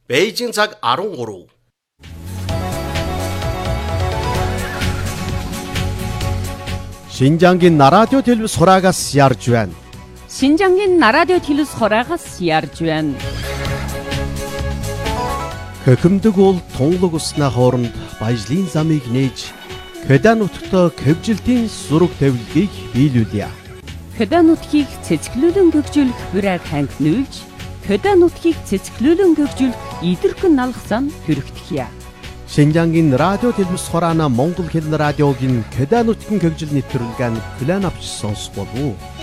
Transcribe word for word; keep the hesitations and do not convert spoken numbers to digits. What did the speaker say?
Бээжин цаг арван гурав. Шинжангийн радио телевиз хураагаас ярьж байна. Шинжангийн радио телевиз хураагаас ярьж байна. Хөхөмдөг бол тунгалаг усны хооронд баяжлын замыг нээж Кёда нутагт кевжилтийн зураг тавилгыг биелүүлье. Кёда нутгийг цэцгэлүүлэн гөгжүүлэх бүрээр хангинуулж, Кёда нутгийг цэцгэлүүлэн гөгжүүлэх идэрхэн налгасан хүрэгдэхье. Шинжангийн радио телевиз хураана Монгол хэл радиогийн Кёда нутгийн гөгжил нэвтрүүлгэн план авч сонсох болов уу?